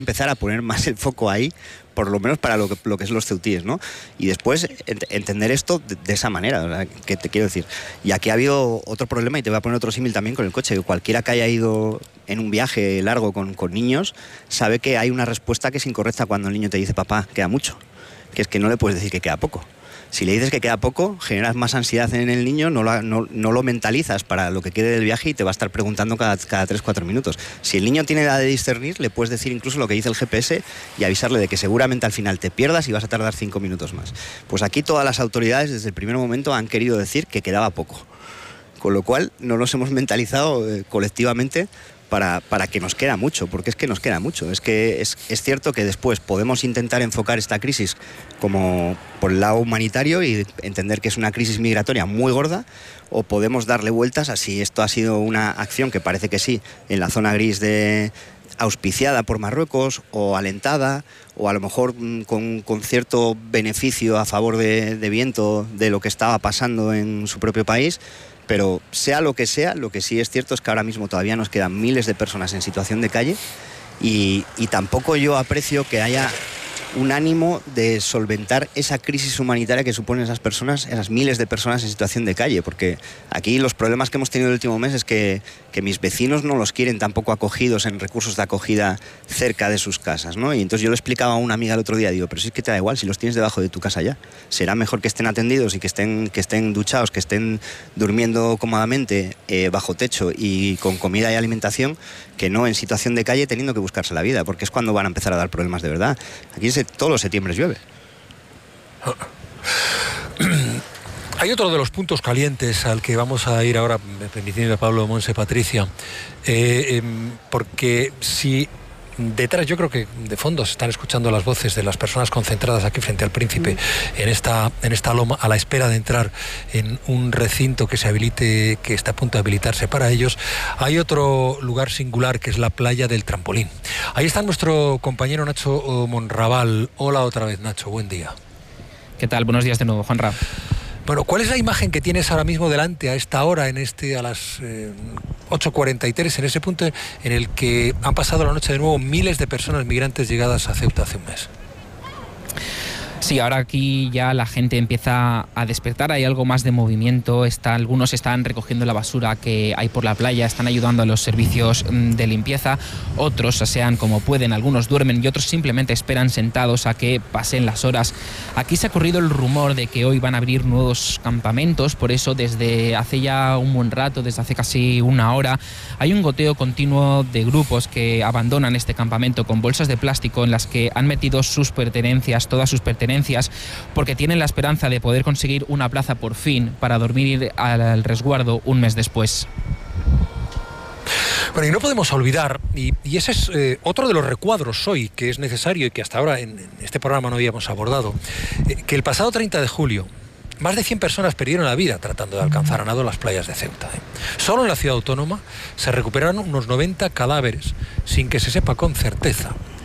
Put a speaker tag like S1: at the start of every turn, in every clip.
S1: empezar a poner más el foco ahí, por lo menos para lo que es los ceutíes, ¿no? Y después entender esto de esa manera, ¿verdad? Que te quiero decir. Y aquí ha habido otro problema, y te voy a poner otro símil también con el coche, que cualquiera que haya ido en un viaje largo con niños sabe que hay una respuesta que es incorrecta cuando el niño te dice papá, queda mucho, que es que no le puedes decir que queda poco. Si le dices que queda poco, generas más ansiedad en el niño, no lo mentalizas para lo que quede del viaje y te va a estar preguntando cada 3-4 minutos. Si el niño tiene edad de discernir, le puedes decir incluso lo que dice el GPS y avisarle de que seguramente al final te pierdas y vas a tardar 5 minutos más. Pues aquí todas las autoridades desde el primer momento han querido decir que quedaba poco. Con lo cual no nos hemos mentalizado colectivamente para que nos queda mucho, porque es que nos queda mucho. Es que es cierto que después podemos intentar enfocar esta crisis como por el lado humanitario y entender que es una crisis migratoria muy gorda, o podemos darle vueltas a si esto ha sido una acción, que parece que sí, en la zona gris auspiciada por Marruecos o alentada, o a lo mejor con cierto beneficio a favor de viento de lo que estaba pasando en su propio país. Pero sea, lo que sí es cierto es que ahora mismo todavía nos quedan miles de personas en situación de calle y tampoco yo aprecio que haya un ánimo de solventar esa crisis humanitaria que suponen esas personas, esas miles de personas en situación de calle, porque aquí los problemas que hemos tenido el último mes es que mis vecinos no los quieren tampoco acogidos en recursos de acogida cerca de sus casas, ¿no? Y entonces yo le explicaba a una amiga el otro día, digo, pero si es que te da igual, si los tienes debajo de tu casa ya, será mejor que estén atendidos y que estén duchados, que estén durmiendo cómodamente bajo techo y con comida y alimentación, que no en situación de calle teniendo que buscarse la vida, porque es cuando van a empezar a dar problemas de verdad. Aquí todos los septiembre llueve.
S2: Hay otro de los puntos calientes al que vamos a ir ahora, permitiendo a Pablo Monse, Patricia, porque si detrás, yo creo que de fondo se están escuchando las voces de las personas concentradas aquí frente al Príncipe, en esta loma, a la espera de entrar en un recinto que se habilite, que está a punto de habilitarse para ellos. Hay otro lugar singular que es la playa del Trampolín. Ahí está nuestro compañero Nacho Monraval. Hola otra vez, Nacho, buen día.
S3: ¿Qué tal? Buenos días de nuevo, Juanra.
S2: Bueno, ¿cuál es la imagen que tienes ahora mismo delante a esta hora, a las 8:43, en ese punto en el que han pasado la noche de nuevo miles de personas migrantes llegadas a Ceuta hace un mes?
S3: Sí, ahora aquí ya la gente empieza a despertar, hay algo más de movimiento, algunos están recogiendo la basura que hay por la playa, están ayudando a los servicios de limpieza, otros asean como pueden, algunos duermen y otros simplemente esperan sentados a que pasen las horas. Aquí se ha corrido el rumor de que hoy van a abrir nuevos campamentos, por eso desde hace ya un buen rato, desde hace casi una hora, hay un goteo continuo de grupos que abandonan este campamento con bolsas de plástico en las que han metido sus pertenencias, todas sus pertenencias, porque tienen la esperanza de poder conseguir una plaza por fin para dormir al resguardo un mes después.
S2: Bueno, y no podemos olvidar, y ese es otro de los recuadros hoy que es necesario y que hasta ahora en este programa no habíamos abordado, que el pasado 30 de julio más de 100 personas perdieron la vida tratando de alcanzar a nado las playas de Ceuta. Solo en la ciudad autónoma se recuperaron unos 90 cadáveres sin que se sepa con certeza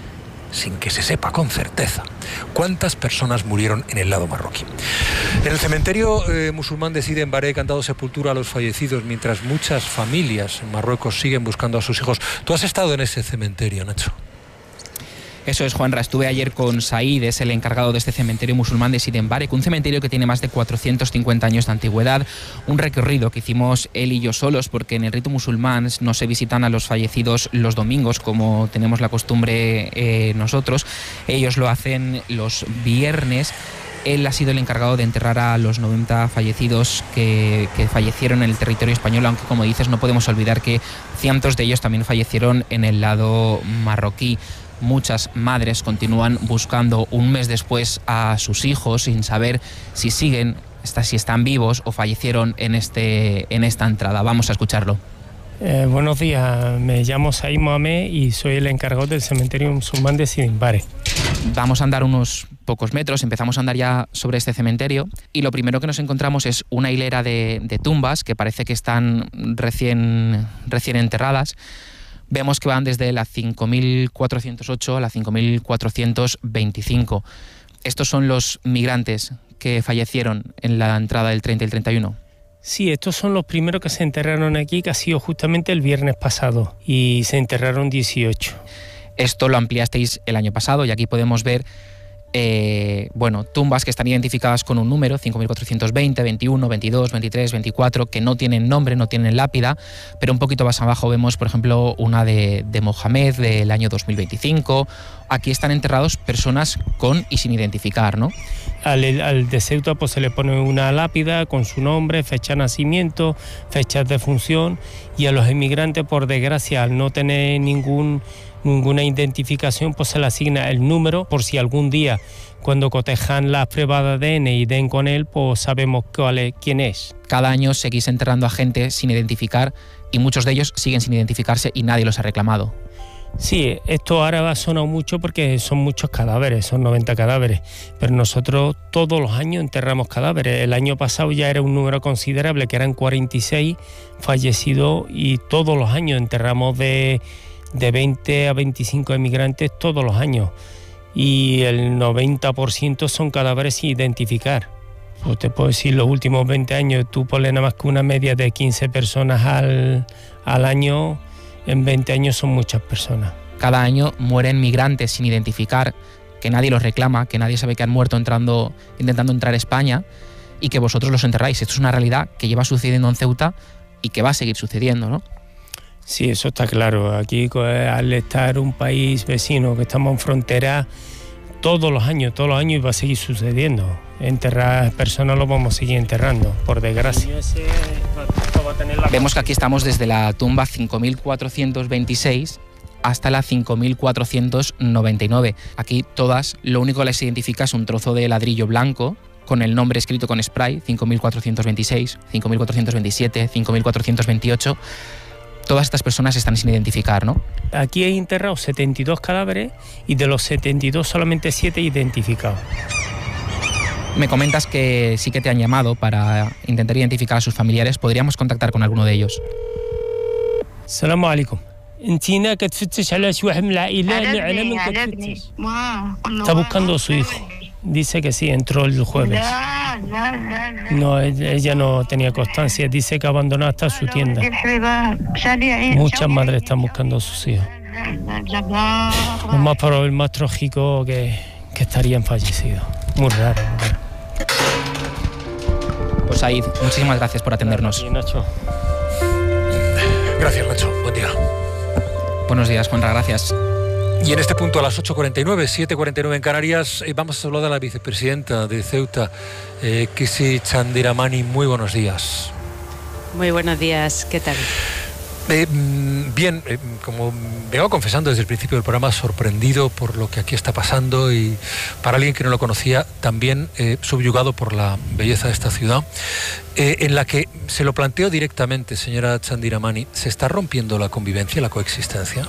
S2: cuántas personas murieron en el lado marroquí. En el cementerio musulmán de Sidi en Barek han dado sepultura a los fallecidos, mientras muchas familias en Marruecos siguen buscando a sus hijos. ¿Tú has estado en ese cementerio, Nacho?
S3: Eso es, Juanra. Estuve ayer con Said, es el encargado de este cementerio musulmán de Sidi en Barek, un cementerio que tiene más de 450 años de antigüedad, un recorrido que hicimos él y yo solos, porque en el rito musulmán no se visitan a los fallecidos los domingos, como tenemos la costumbre nosotros, ellos lo hacen los viernes. Él ha sido el encargado de enterrar a los 90 fallecidos que fallecieron en el territorio español, aunque como dices no podemos olvidar que cientos de ellos también fallecieron en el lado marroquí. Muchas madres continúan buscando un mes después a sus hijos sin saber si están vivos o fallecieron en esta entrada. Vamos a escucharlo.
S4: Buenos días, me llamo Said Mohamed y soy el encargado del cementerio musulmán de Sidi en Barek.
S3: Vamos a andar unos pocos metros, empezamos a andar ya sobre este cementerio y lo primero que nos encontramos es una hilera de tumbas que parece que están recién enterradas. Vemos que van desde la 5.408 a la 5.425. Estos son los migrantes que fallecieron en la entrada del 30 y el 31.
S4: Sí, estos son los primeros que se enterraron aquí, que ha sido justamente el viernes pasado, y se enterraron 18.
S3: Esto lo ampliasteis el año pasado y aquí podemos ver tumbas que están identificadas con un número, 5.420, 21, 22, 23, 24, que no tienen nombre, no tienen lápida, pero un poquito más abajo vemos, por ejemplo, una de Mohamed del año 2025. Aquí están enterrados personas con y sin identificar, ¿no?
S4: Al de Ceuta pues se le pone una lápida con su nombre, fecha de nacimiento, fechas de función, y a los inmigrantes, por desgracia, al no tener ninguna identificación, pues se le asigna el número, por si algún día, cuando cotejan las pruebas de ADN y den con él, pues sabemos quién es.
S3: Cada año seguís enterrando a gente sin identificar y muchos de ellos siguen sin identificarse y nadie los ha reclamado.
S4: Sí, esto ahora ha sonado mucho porque son muchos cadáveres, son 90 cadáveres, pero nosotros todos los años enterramos cadáveres. El año pasado ya era un número considerable, que eran 46 fallecidos, y todos los años enterramos de 20 a 25 emigrantes todos los años, y el 90% son cadáveres sin identificar. Pues te puedo decir, los últimos 20 años tú ponle nada más que una media de 15 personas al año. En 20 años son muchas personas.
S3: Cada año mueren migrantes sin identificar, que nadie los reclama, que nadie sabe que han muerto intentando entrar a España, y que vosotros los enterráis. Esto es una realidad que lleva sucediendo en Ceuta y que va a seguir sucediendo, ¿no?
S4: Sí, eso está claro. Aquí, al estar un país vecino, que estamos en frontera, todos los años y va a seguir sucediendo. Enterrar personas lo vamos a seguir enterrando, por desgracia.
S3: Vemos que aquí estamos desde la tumba 5.426 hasta la 5.499. Aquí todas, lo único que les identifica es un trozo de ladrillo blanco con el nombre escrito con spray, 5.426, 5.427, 5.428. Todas estas personas están sin identificar, ¿no?
S4: Aquí hay enterrados 72 cadáveres y de los 72 solamente 7 identificados.
S3: Me comentas que sí que te han llamado para intentar identificar a sus familiares. ¿Podríamos contactar con alguno de ellos?
S4: Salamu alaikum. Está buscando a su hijo. Dice que sí, entró el jueves. No, ella no tenía constancia. Dice que abandonó hasta su tienda. Muchas madres están buscando a sus hijos. Lo más probable, el más trágico, que estarían fallecidos. Muy raro, muy raro.
S3: Pues Said, muchísimas gracias por atendernos.
S4: Sí, Nacho.
S2: Gracias, Nacho. Buen día.
S3: Buenos días, Juanra, gracias.
S2: Y en este punto, a las 8:49, 7:49 en Canarias, vamos a saludar a la vicepresidenta de Ceuta, Kisi Chandiramani. Muy buenos días.
S5: Muy buenos días, ¿qué tal?
S2: Bien, como vengo confesando desde el principio del programa, sorprendido por lo que aquí está pasando, y para alguien que no lo conocía, también subyugado por la belleza de esta ciudad, en la que se lo planteo directamente, señora Chandiramani, ¿se está rompiendo la convivencia, la coexistencia?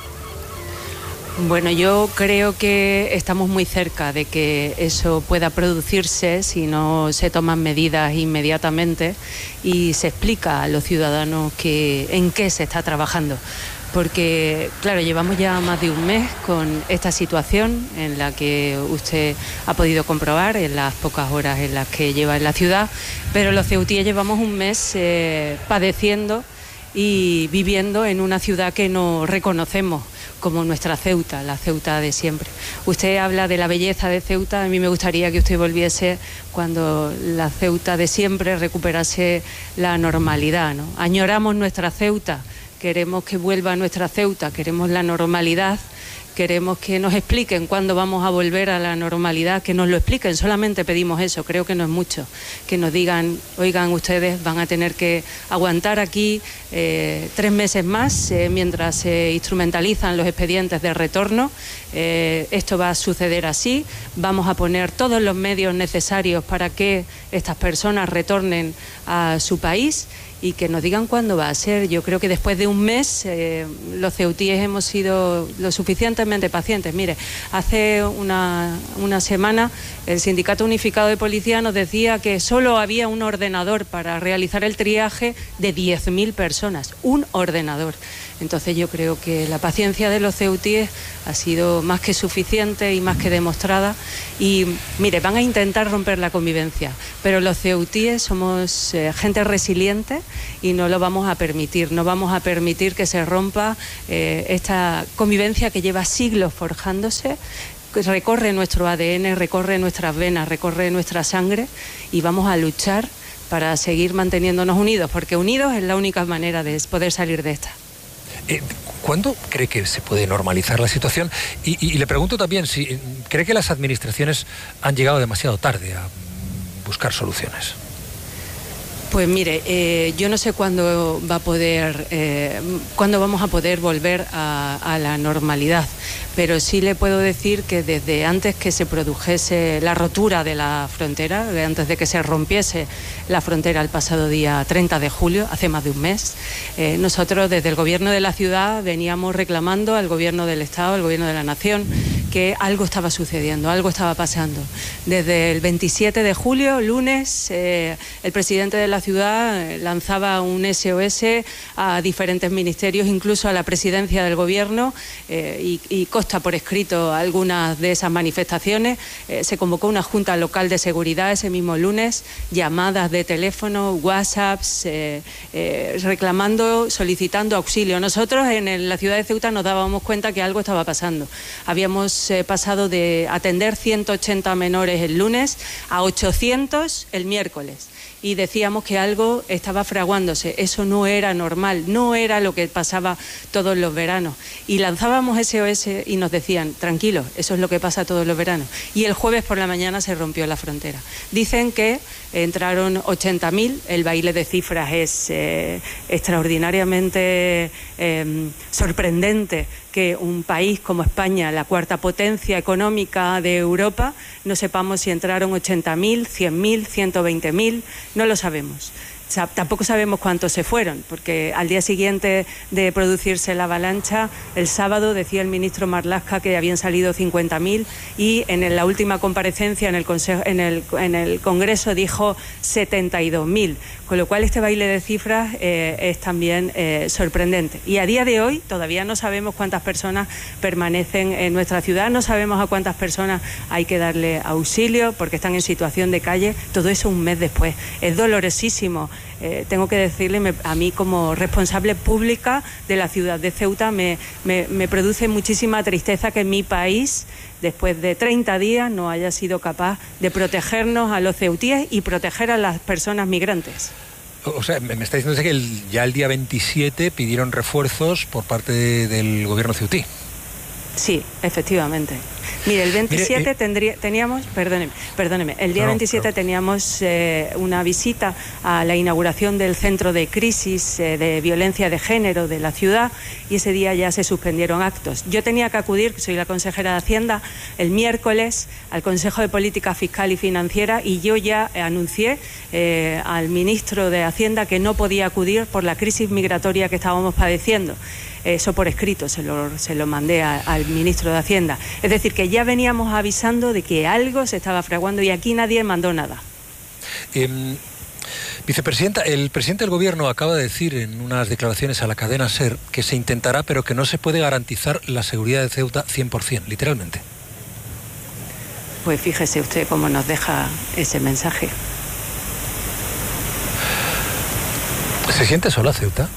S5: Bueno, yo creo que estamos muy cerca de que eso pueda producirse si no se toman medidas inmediatamente y se explica a los ciudadanos en qué se está trabajando. Porque, claro, llevamos ya más de un mes con esta situación en la que usted ha podido comprobar en las pocas horas en las que lleva en la ciudad, pero los ceutíes llevamos un mes padeciendo y viviendo en una ciudad que no reconocemos como nuestra Ceuta, la Ceuta de siempre. Usted habla de la belleza de Ceuta, a mí me gustaría que usted volviese cuando la Ceuta de siempre recuperase la normalidad, ¿no? Añoramos nuestra Ceuta, queremos que vuelva nuestra Ceuta, queremos la normalidad, queremos que nos expliquen cuándo vamos a volver a la normalidad, que nos lo expliquen, solamente pedimos eso, creo que no es mucho, que nos digan, oigan, ustedes van a tener que aguantar aquí 3 meses más mientras se instrumentalizan los expedientes de retorno, esto va a suceder así, vamos a poner todos los medios necesarios para que estas personas retornen a su país y que nos digan cuándo va a ser. Yo creo que después de un mes los ceutíes hemos sido lo suficientemente pacientes. Mire, hace una semana el Sindicato Unificado de Policía nos decía que solo había un ordenador para realizar el triaje de 10.000 personas. Un ordenador. Entonces yo creo que la paciencia de los ceutíes ha sido más que suficiente y más que demostrada. Y mire, van a intentar romper la convivencia, pero los ceutíes somos gente resiliente y no lo vamos a permitir. No vamos a permitir que se rompa esta convivencia que lleva siglos forjándose, que recorre nuestro ADN, recorre nuestras venas, recorre nuestra sangre, y vamos a luchar para seguir manteniéndonos unidos, porque unidos es la única manera de poder salir de esta.
S2: ¿Cuándo cree que se puede normalizar la situación? Y le pregunto también si cree que las administraciones han llegado demasiado tarde a buscar soluciones.
S5: Pues mire, yo no sé cuándo vamos a poder volver a la normalidad, pero sí le puedo decir que desde antes que se produjese la rotura de la frontera, antes de que se rompiese la frontera el pasado día 30 de julio, hace más de un mes, nosotros desde el Gobierno de la ciudad veníamos reclamando al Gobierno del Estado, al Gobierno de la Nación, que algo estaba sucediendo, algo estaba pasando. Desde el 27 de julio, lunes, el presidente de la ciudad lanzaba un SOS a diferentes ministerios, incluso a la presidencia del Gobierno, y consta por escrito algunas de esas manifestaciones. Se convocó una junta local de seguridad ese mismo lunes, llamadas de teléfono, WhatsApps, reclamando, solicitando auxilio. Nosotros en la ciudad de Ceuta nos dábamos cuenta que algo estaba pasando. Habíamos pasado de atender 180 menores el lunes a 800 el miércoles. Y decíamos que algo estaba fraguándose, eso no era normal, no era lo que pasaba todos los veranos. Y lanzábamos SOS y nos decían, tranquilos, eso es lo que pasa todos los veranos. Y el jueves por la mañana se rompió la frontera. Dicen que entraron 80.000, el baile de cifras es extraordinariamente sorprendente que un país como España, la cuarta potencia económica de Europa, no sepamos si entraron 80.000, 100.000, 120.000, no lo sabemos. Tampoco sabemos cuántos se fueron, porque al día siguiente de producirse la avalancha, el sábado decía el ministro Marlaska que habían salido 50.000 y en la última comparecencia en el Congreso dijo 72.000, con lo cual este baile de cifras es también sorprendente. Y a día de hoy todavía no sabemos cuántas personas permanecen en nuestra ciudad, no sabemos a cuántas personas hay que darle auxilio porque están en situación de calle, todo eso un mes después. Es dolorosísimo. Tengo que decirle, a mí como responsable pública de la ciudad de Ceuta me produce muchísima tristeza que mi país, después de 30 días, no haya sido capaz de protegernos a los ceutíes y proteger a las personas migrantes.
S2: O sea, me está diciendo que ya el día 27 pidieron refuerzos por parte del gobierno ceutí. Sí,
S5: efectivamente. Mire, el 27 teníamos, perdóneme, el día 27 teníamos una visita a la inauguración del centro de crisis de violencia de género de la ciudad y ese día ya se suspendieron actos. Yo tenía que acudir, soy la consejera de Hacienda, el miércoles al Consejo de Política Fiscal y Financiera y yo ya anuncié al ministro de Hacienda que no podía acudir por la crisis migratoria que estábamos padeciendo. Eso por escrito se lo mandé al ministro de Hacienda. Es decir, que ya veníamos avisando de que algo se estaba fraguando y aquí nadie mandó nada.
S2: Vicepresidenta, el presidente del Gobierno acaba de decir en unas declaraciones a la cadena SER que se intentará, pero que no se puede garantizar la seguridad de Ceuta 100%, literalmente.
S5: Pues fíjese usted cómo nos deja ese mensaje.
S2: ¿Se siente sola Ceuta?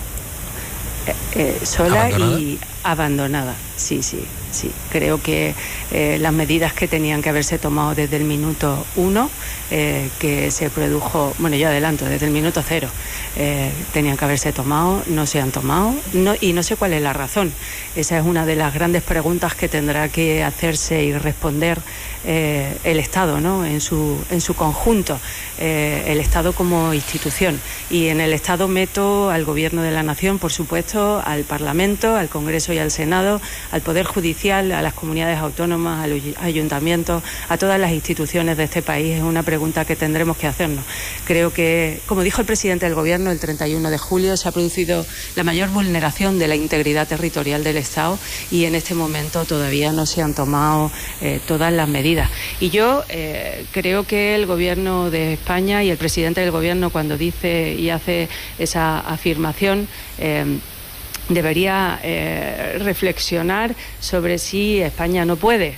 S5: Sola
S2: ¿Abandonada?
S5: Y abandonada, sí. Creo que las medidas que tenían que haberse tomado desde el minuto 1, que se produjo, bueno, yo adelanto, desde el minuto 0, tenían que haberse tomado, no se han tomado, y no sé cuál es la razón. Esa es una de las grandes preguntas que tendrá que hacerse y responder el Estado, ¿no? En su conjunto, el Estado como institución. Y en el Estado meto al Gobierno de la Nación, por supuesto, al Parlamento, al Congreso y al Senado, al Poder Judicial, a las comunidades autónomas, a los ayuntamientos, a todas las instituciones de este país. Es una pregunta que tendremos que hacernos. Creo que, como dijo el presidente del Gobierno, el 31 de julio se ha producido la mayor vulneración de la integridad territorial del Estado y en este momento todavía no se han tomado todas las medidas. Y yo creo que el Gobierno de España y el presidente del Gobierno, cuando dice y hace esa afirmación, debería reflexionar sobre si España no puede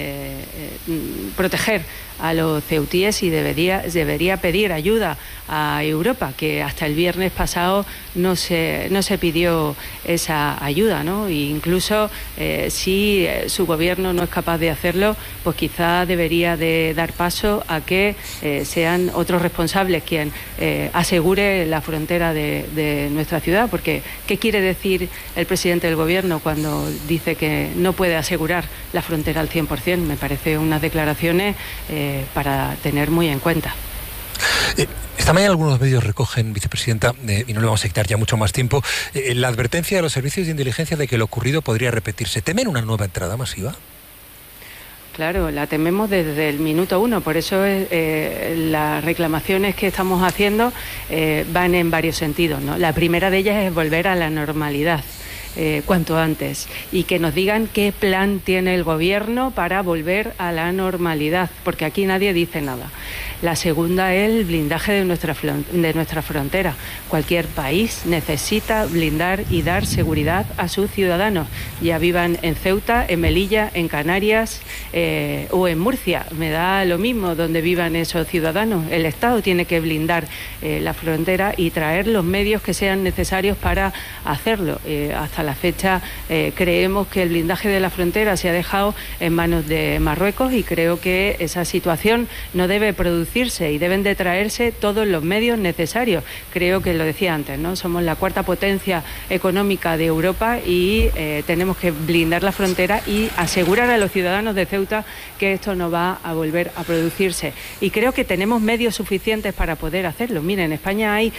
S5: proteger a los ceutíes y debería pedir ayuda a Europa, que hasta el viernes pasado no se pidió esa ayuda, ¿no? E incluso si su gobierno no es capaz de hacerlo, pues quizá debería de dar paso a que sean otros responsables quien asegure la frontera de nuestra ciudad, porque ¿qué quiere decir el presidente del gobierno cuando dice que no puede asegurar la frontera al 100%? Me parece unas declaraciones para tener muy en cuenta.
S2: Esta mañana algunos medios recogen, vicepresidenta, y no le vamos a quitar ya mucho más tiempo, la advertencia de los servicios de inteligencia de que lo ocurrido podría repetirse. ¿Temen una nueva entrada masiva?
S5: Claro, la tememos desde el minuto uno, por eso las reclamaciones que estamos haciendo van en varios sentidos, ¿no? La primera de ellas es volver a la normalidad. Cuanto antes, y que nos digan qué plan tiene el gobierno para volver a la normalidad, porque aquí nadie dice nada. La segunda es el blindaje de nuestra frontera. Cualquier país necesita blindar y dar seguridad a sus ciudadanos, ya vivan en Ceuta, en Melilla, en Canarias o en Murcia. Me da lo mismo donde vivan esos ciudadanos. El Estado tiene que blindar la frontera y traer los medios que sean necesarios para hacerlo. Hasta la fecha creemos que el blindaje de la frontera se ha dejado en manos de Marruecos, y creo que esa situación no debe producirse y deben de traerse todos los medios necesarios. Creo que lo decía antes, ¿no? Somos la cuarta potencia económica de Europa y tenemos que blindar la frontera y asegurar a los ciudadanos de Ceuta que esto no va a volver a producirse. Y creo que tenemos medios suficientes para poder hacerlo. Miren, en España hay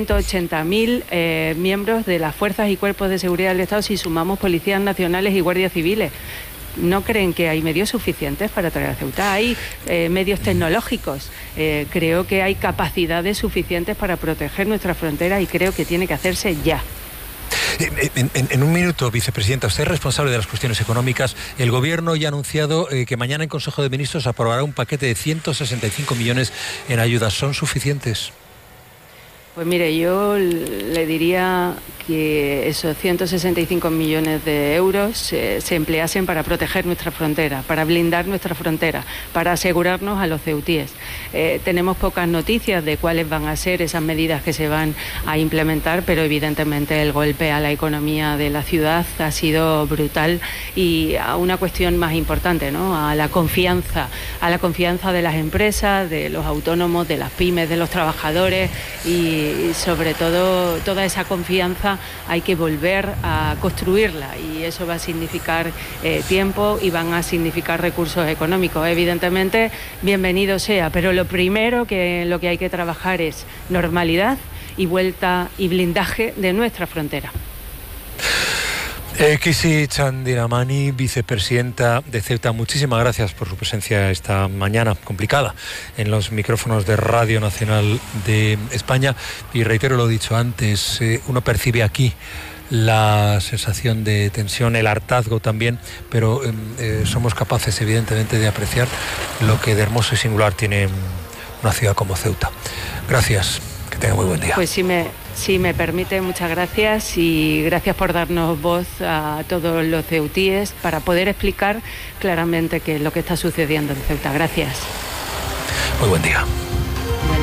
S5: 180.000 miembros de las fuerzas y cuerpos de seguridad del Estado si sumamos policías nacionales y guardias civiles. ¿No creen que hay medios suficientes para traer a Ceuta? Hay medios tecnológicos. Creo que hay capacidades suficientes para proteger nuestra frontera y creo que tiene que hacerse ya.
S2: En un minuto, vicepresidenta, usted es responsable de las cuestiones económicas. El Gobierno ya ha anunciado que mañana en Consejo de Ministros aprobará un paquete de 165 millones en ayudas. ¿Son suficientes?
S5: Pues mire, yo le diría que esos 165 millones de euros se empleasen para proteger nuestra frontera, para blindar nuestra frontera, para asegurarnos a los ceutíes. Tenemos pocas noticias de cuáles van a ser esas medidas que se van a implementar, pero evidentemente el golpe a la economía de la ciudad ha sido brutal, y a una cuestión más importante, ¿no? A la confianza de las empresas, de los autónomos, de las pymes, de los trabajadores, y sobre todo toda esa confianza hay que volver a construirla, y eso va a significar tiempo y van a significar recursos económicos. Evidentemente, bienvenido sea, pero lo primero lo que hay que trabajar es normalidad y vuelta y blindaje de nuestra frontera.
S2: Kisi Chandiramani, vicepresidenta de Ceuta, muchísimas gracias por su presencia esta mañana complicada en los micrófonos de Radio Nacional de España. Y reitero lo dicho antes, uno percibe aquí la sensación de tensión, el hartazgo también, pero somos capaces evidentemente de apreciar lo que de hermoso y singular tiene una ciudad como Ceuta. Gracias, que tenga muy buen día.
S5: Pues si me permite, muchas gracias, y gracias por darnos voz a todos los ceutíes para poder explicar claramente qué es lo que está sucediendo en Ceuta. Gracias.
S2: Muy buen día.